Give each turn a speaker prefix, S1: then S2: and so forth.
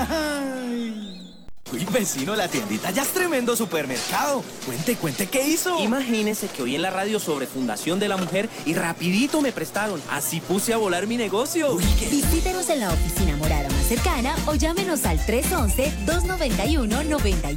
S1: Uy, vecino, la tiendita ya es tremendo supermercado. Cuente, ¿qué hizo?
S2: Imagínese que oí en la radio sobre Fundación de la Mujer y rapidito me prestaron. Así puse a volar mi negocio.
S3: Visítenos en la oficina morada más cercana o llámenos al 311-291-91.